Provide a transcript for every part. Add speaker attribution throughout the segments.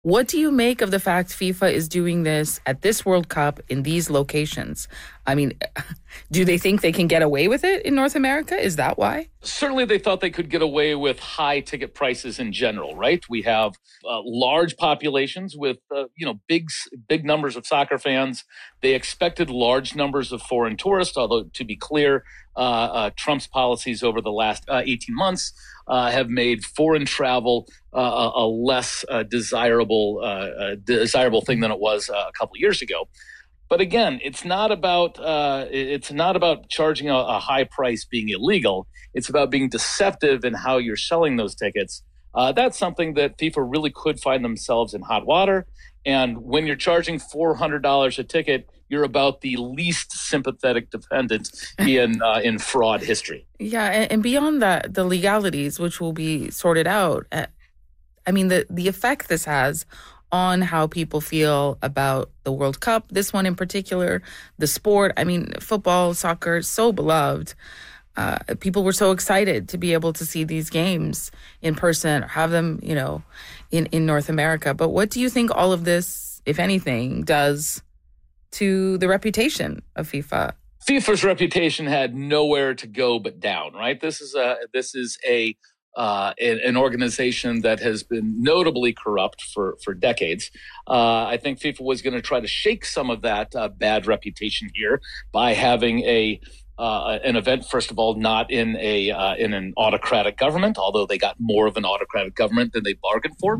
Speaker 1: What do you make of the fact FIFA is doing this at this World Cup in these locations? I mean, do they think they can get away with it in North America? Is that why?
Speaker 2: Certainly, they thought they could get away with high ticket prices in general, right? We have large populations with, big numbers of soccer fans. They expected large numbers of foreign tourists, although to be clear, Trump's policies over the last 18 months have made foreign travel a less desirable thing than it was a couple of years ago. But again, it's not about charging a high price being illegal. It's about being deceptive in how you're selling those tickets. That's something that FIFA really could find themselves in hot water. And when you're charging $400 a ticket, you're about the least sympathetic defendant in fraud history.
Speaker 1: Yeah, and beyond that, the legalities, which will be sorted out. I mean, the effect this has on how people feel about the World Cup, this one in particular, the sport. I mean, football, soccer, so beloved. People were so excited to be able to see these games in person or have them, in North America. But what do you think all of this, if anything, does to the reputation of FIFA?
Speaker 2: FIFA's reputation had nowhere to go but down, right? This is an organization that has been notably corrupt for decades. I think FIFA was going to try to shake some of that bad reputation here by having an event, first of all, not in an autocratic government, although they got more of an autocratic government than they bargained for.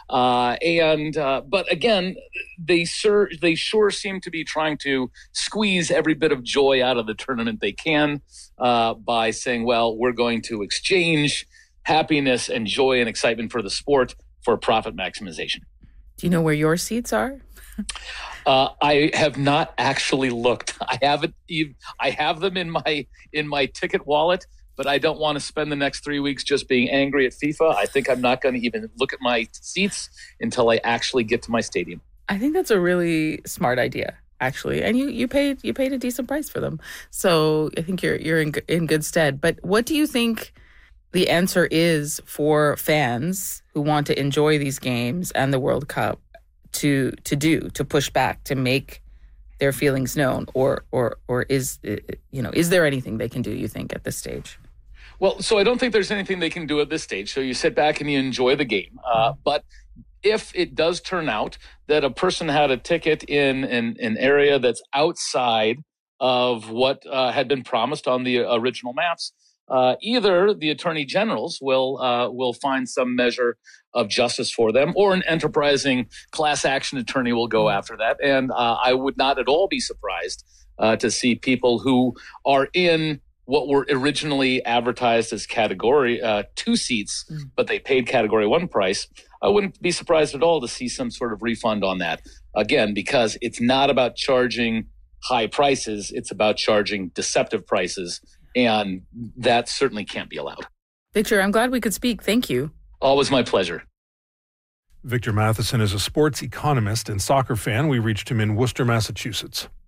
Speaker 2: But again, they sure seem to be trying to squeeze every bit of joy out of the tournament they can by saying, well, we're going to exchange happiness and joy and excitement for the sport for profit maximization.
Speaker 1: Do you know where your seats are?
Speaker 2: I have not actually looked. I have them in my ticket wallet, but I don't want to spend the next 3 weeks just being angry at FIFA. I think I'm not going to even look at my seats until I actually get to my stadium.
Speaker 1: I think that's a really smart idea, actually, and you paid a decent price for them, so I think you're in good stead. But what do you think the answer is for fans who want to enjoy these games and the World Cup to push back, to make their feelings known, or is there anything they can do, you think, at this stage?
Speaker 2: Well, so I don't think there's anything they can do at this stage. So you sit back and you enjoy the game. But if it does turn out that a person had a ticket in an area that's outside of what had been promised on the original maps, either the attorney generals will find some measure of justice for them, or an enterprising class action attorney will go after that. And I would not at all be surprised to see people who are in what were originally advertised as category 2 seats, but they paid category 1 price. I wouldn't be surprised at all to see some sort of refund on that. Again, because it's not about charging high prices, it's about charging deceptive prices. And that certainly can't be allowed.
Speaker 1: Victor, I'm glad we could speak. Thank you.
Speaker 2: Always my pleasure.
Speaker 3: Victor Matheson is a sports economist and soccer fan. We reached him in Worcester, Massachusetts.